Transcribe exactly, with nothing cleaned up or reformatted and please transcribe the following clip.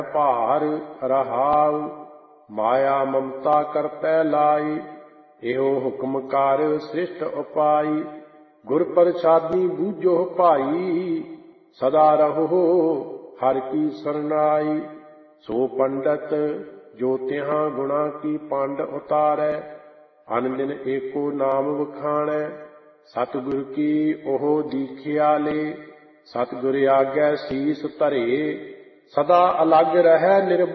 ਭਾਰ ਰਹਾਉ। ਮਾਇਆ ਮਮਤਾ ਕਰਤੈ ਲਾਈ, ਇਹੋ ਹੁਕਮ ਕਰ ਸ੍ਰਿਸ਼ਟ ਉਪਾਈ। ਗੁਰ ਪ੍ਰਸਾਦੀ ਬੂਝੋ ਭਾਈ, ਸਦਾ ਰਹੋ ਹਰਿ ਕੀ ਸਰਨਾਈ। ਸੋ ਪੰਡਤ ਜੋ ਤਿਹਾਂ ਗੁਣਾ ਕੀ ਪੰਡ ਉਤਾਰੈ, ਅਨ ਦਿਨ ਏਕੋ ਨਾਮ ਵਖਾਣੈ। ਸਤਿਗੁਰ ਕੀ ਉਹ ਦੀਖਿਆ ਲੇ, ਸਤਿਗੁਰ ਆਗੈ ਸੀਸ ਧਰੇ। ਸਦਾ ਅਲਗ ਰਹੈ ਨਿਰਭਉ,